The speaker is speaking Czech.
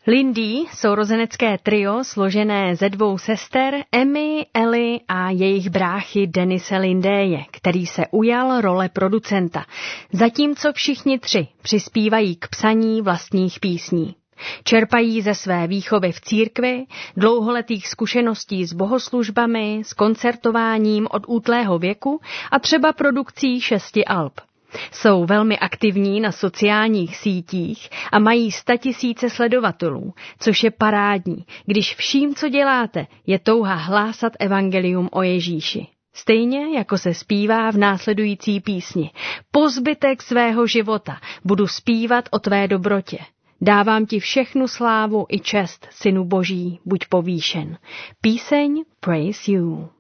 Lindy, sourozenecké trio složené ze 2 sester, Emmy, Ellie a jejich bráchy Denise Lindéje, který se ujal role producenta, zatímco všichni 3 přispívají k psaní vlastních písní. Čerpají ze své výchovy v církvi, dlouholetých zkušeností s bohoslužbami, s koncertováním od útlého věku a třeba produkcí 6 alb. Jsou velmi aktivní na sociálních sítích a mají 100 000 sledovatelů, což je parádní, když vším, co děláte, je touha hlásat evangelium o Ježíši. Stejně jako se zpívá v následující písni. Po zbytek svého života budu zpívat o tvé dobrotě. Dávám ti všechnu slávu i čest, Synu Boží, buď povýšen. Píseň Praise You.